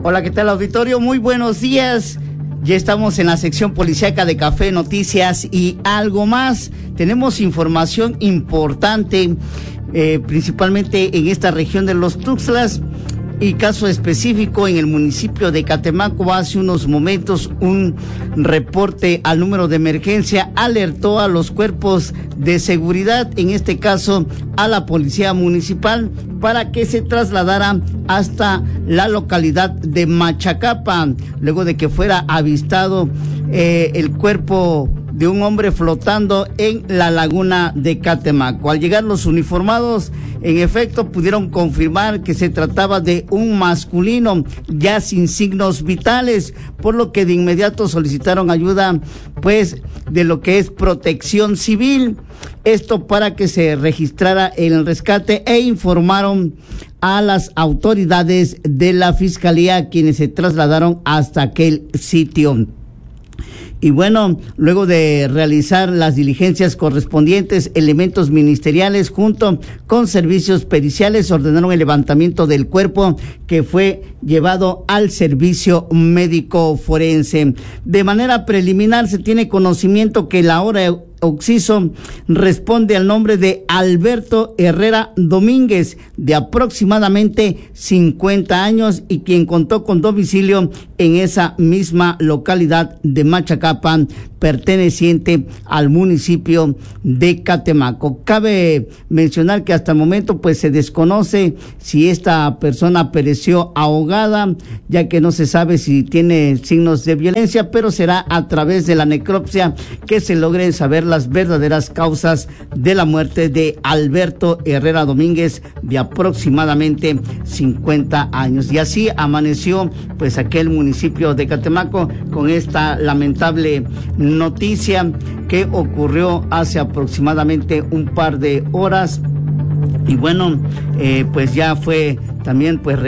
Hola, ¿qué tal, auditorio? Muy buenos días. Ya estamos en la sección policíaca de Café Noticias y algo más. Tenemos información importante, principalmente en esta región de los Tuxtlas. Y caso específico en el municipio de Catemaco, hace unos momentos un reporte al número de emergencia alertó a los cuerpos de seguridad, en este caso a la policía municipal, para que se trasladara hasta la localidad de Machacapa, luego de que fuera avistado el cuerpo de un hombre flotando en la laguna de Catemaco. Al llegar los uniformados, en efecto, pudieron confirmar que se trataba de un masculino ya sin signos vitales, por lo que de inmediato solicitaron ayuda, pues, de lo que es Protección Civil. Esto para que se registrara el rescate e informaron a las autoridades de la Fiscalía, quienes se trasladaron hasta aquel sitio. Y bueno, luego de realizar las diligencias correspondientes, elementos ministeriales junto con servicios periciales ordenaron el levantamiento del cuerpo, que fue llevado al servicio médico forense. De manera preliminar se tiene conocimiento que la hora occiso responde al nombre de Alberto Herrera Domínguez, de aproximadamente 50 años, y quien contó con domicilio en esa misma localidad de Machacapa, perteneciente al municipio de Catemaco. Cabe mencionar que hasta el momento pues se desconoce si esta persona pereció ahogada, ya que no se sabe si tiene signos de violencia, pero será a través de la necropsia que se logren saber las verdaderas causas de la muerte de Alberto Herrera Domínguez, de aproximadamente 50 años. Y así amaneció pues aquel municipio de Catemaco con esta lamentable noticia que ocurrió hace aproximadamente un par de horas. Y bueno, pues ya fue también pues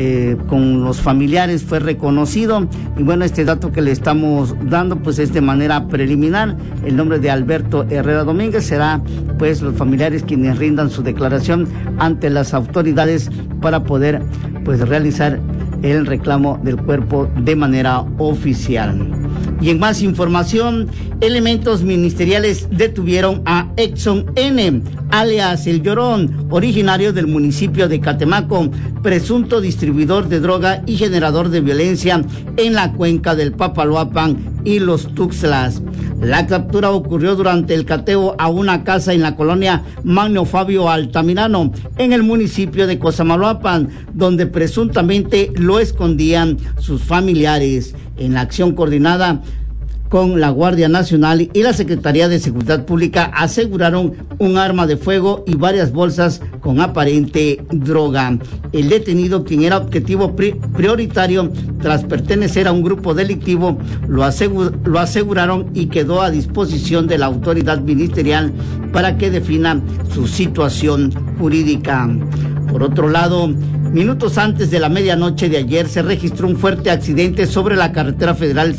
con los familiares fue reconocido. Y bueno, este dato que le estamos dando pues es de manera preliminar. El nombre de Alberto Herrera Domínguez será pues los familiares quienes rindan su declaración ante las autoridades para poder pues realizar el reclamo del cuerpo de manera oficial. Y en más información, elementos ministeriales detuvieron a Exxon N., alias El Llorón, originario del municipio de Catemaco, presunto distribuidor de droga y generador de violencia en la cuenca del Papaloapan y los Tuxtlas. La captura ocurrió durante el cateo a una casa en la colonia Magno Fabio Altamirano, en el municipio de Cosamaloapan, donde presuntamente lo escondían sus familiares. En la acción coordinada con la Guardia Nacional y la Secretaría de Seguridad Pública aseguraron un arma de fuego y varias bolsas con aparente droga. El detenido, quien era objetivo prioritario tras pertenecer a un grupo delictivo, lo aseguraron y quedó a disposición de la autoridad ministerial para que defina su situación jurídica. Por otro lado, minutos antes de la medianoche de ayer se registró un fuerte accidente sobre la carretera federal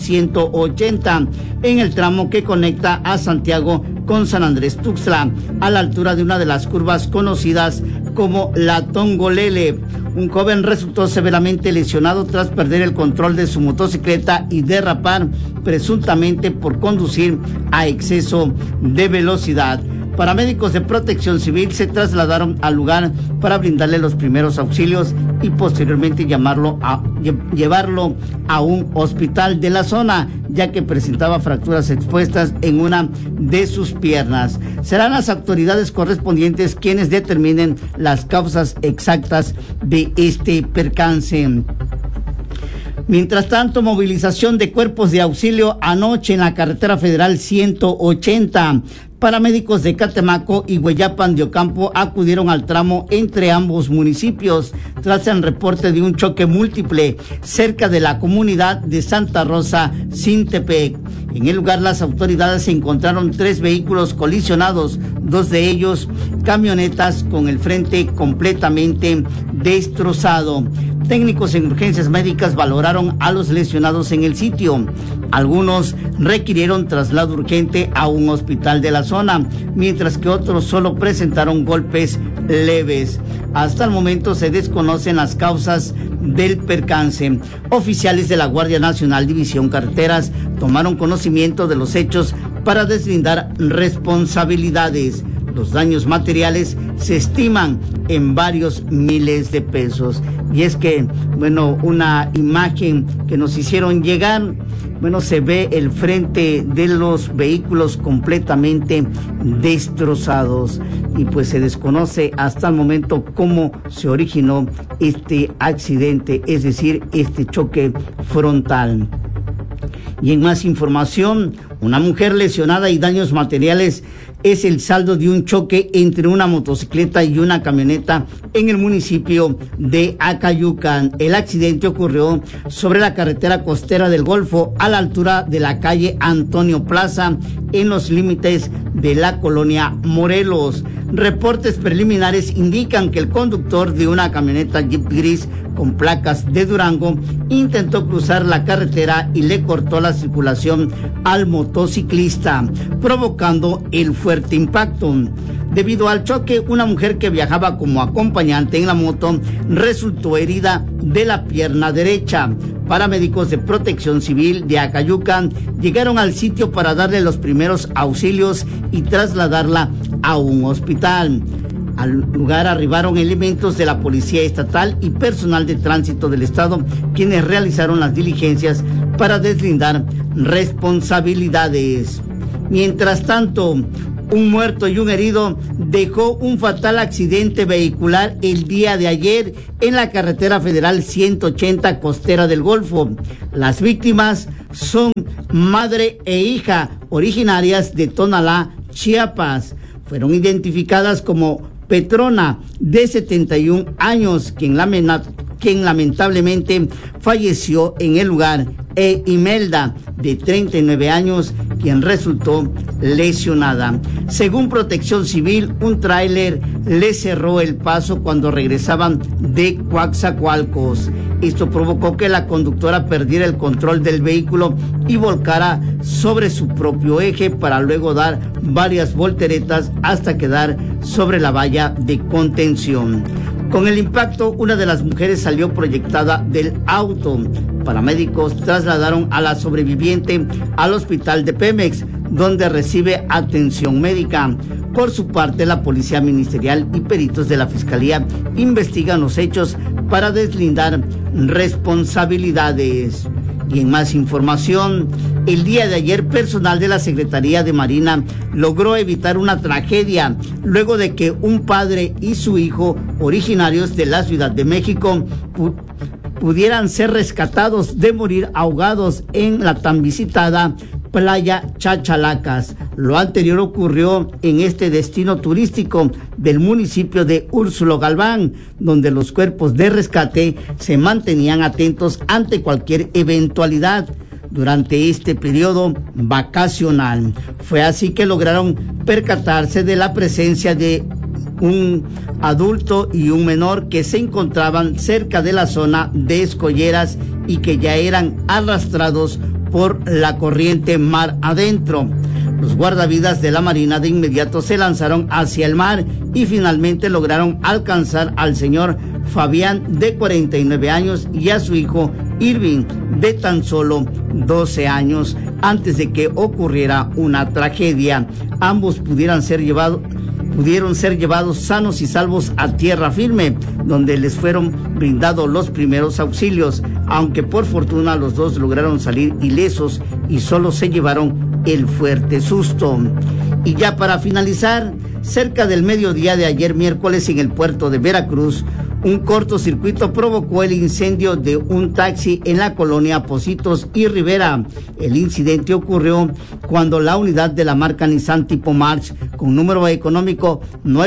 180 en el tramo que conecta a Santiago con San Andrés Tuxtla, a la altura de una de las curvas conocidas como la Tongolele. Un joven resultó severamente lesionado tras perder el control de su motocicleta y derrapar, presuntamente por conducir a exceso de velocidad. Paramédicos de Protección Civil se trasladaron al lugar para brindarle los primeros auxilios y posteriormente llevarlo a un hospital de la zona, ya que presentaba fracturas expuestas en una de sus piernas. Serán las autoridades correspondientes quienes determinen las causas exactas de este percance. Mientras tanto, movilización de cuerpos de auxilio anoche en la carretera federal 180. Paramédicos de Catemaco y Hueyapan de Ocampo acudieron al tramo entre ambos municipios tras el reporte de un choque múltiple cerca de la comunidad de Santa Rosa, Sintepec. En el lugar, las autoridades encontraron 3 vehículos colisionados, 2 de ellos camionetas con el frente completamente destrozado. Técnicos en urgencias médicas valoraron a los lesionados en el sitio. Algunos requirieron traslado urgente a un hospital de la zona, mientras que otros solo presentaron golpes leves. Hasta el momento se desconocen las causas del percance. Oficiales de la Guardia Nacional División Carreteras tomaron conocimiento de los hechos para deslindar responsabilidades. Los daños materiales se estiman en varios miles de pesos. Y es que, una imagen que nos hicieron llegar, se ve el frente de los vehículos completamente destrozados. Y pues se desconoce hasta el momento cómo se originó este accidente, es decir, este choque frontal. Y en más información, una mujer lesionada y daños materiales es el saldo de un choque entre una motocicleta y una camioneta en el municipio de Acayucan. El accidente ocurrió sobre la carretera costera del Golfo a la altura de la calle Antonio Plaza, en los límites de la colonia Morelos. Reportes preliminares indican que el conductor de una camioneta Jeep gris con placas de Durango intentó cruzar la carretera y le cortó la circulación al motociclista, provocando el fuerte impacto. Debido al choque, una mujer que viajaba como acompañante en la moto resultó herida de la pierna derecha. Paramédicos de Protección Civil de Acayucan llegaron al sitio para darle los primeros auxilios y trasladarla a un hospital. Al lugar arribaron elementos de la Policía Estatal y personal de tránsito del Estado, quienes realizaron las diligencias para deslindar responsabilidades. Mientras tanto, un muerto y un herido dejó un fatal accidente vehicular el día de ayer en la carretera federal 180 costera del Golfo. Las víctimas son madre e hija originarias de Tonalá, Chiapas. Fueron identificadas como Petrona, de 71 años, quien lamentablemente falleció en el lugar, e Imelda, de 39 años, quien resultó lesionada. Según Protección Civil, un tráiler le cerró el paso cuando regresaban de Coatzacoalcos. Esto provocó que la conductora perdiera el control del vehículo y volcara sobre su propio eje para luego dar varias volteretas hasta quedar sobre la valla de contención. Con el impacto, una de las mujeres salió proyectada del auto. Paramédicos trasladaron a la sobreviviente al hospital de Pemex, donde recibe atención médica. Por su parte, la Policía Ministerial y peritos de la Fiscalía investigan los hechos para deslindar responsabilidades. Y en más información, el día de ayer, personal de la Secretaría de Marina logró evitar una tragedia luego de que un padre y su hijo, originarios de la Ciudad de México, pudieran ser rescatados de morir ahogados en la tan visitada playa Chachalacas. Lo anterior ocurrió en este destino turístico del municipio de Úrsulo Galván, donde los cuerpos de rescate se mantenían atentos ante cualquier eventualidad durante este periodo vacacional. Fue así que lograron percatarse de la presencia de un adulto y un menor que se encontraban cerca de la zona de Escolleras y que ya eran arrastrados por la corriente mar adentro. Los guardavidas de la Marina de inmediato se lanzaron hacia el mar y finalmente lograron alcanzar al señor Fabián, de 49 años, y a su hijo Irving, de tan solo 12 años, antes de que ocurriera una tragedia. Ambos pudieron ser llevados sanos y salvos a tierra firme, donde les fueron brindados los primeros auxilios, aunque por fortuna los dos lograron salir ilesos y solo se llevaron el fuerte susto. Y ya para finalizar, cerca del mediodía de ayer miércoles en el puerto de Veracruz, un cortocircuito provocó el incendio de un taxi en la colonia Pocitos y Rivera. El incidente ocurrió cuando la unidad de la marca Nissan tipo March, con número económico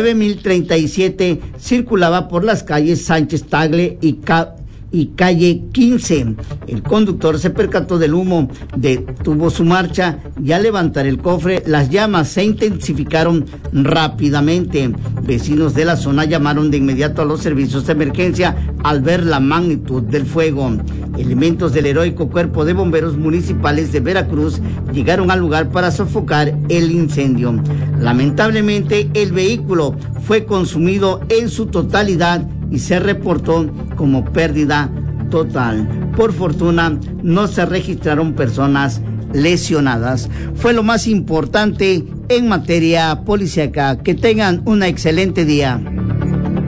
9037, circulaba por las calles Sánchez Tagle y calle 15. El conductor se percató del humo, detuvo su marcha y al levantar el cofre, las llamas se intensificaron rápidamente. Vecinos de la zona llamaron de inmediato a los servicios de emergencia al ver la magnitud del fuego. Elementos del heroico Cuerpo de Bomberos Municipales de Veracruz llegaron al lugar para sofocar el incendio. Lamentablemente, el vehículo fue consumido en su totalidad y se reportó como pérdida total. Por fortuna, no se registraron personas lesionadas. Fue lo más importante en materia policíaca. Que tengan un excelente día.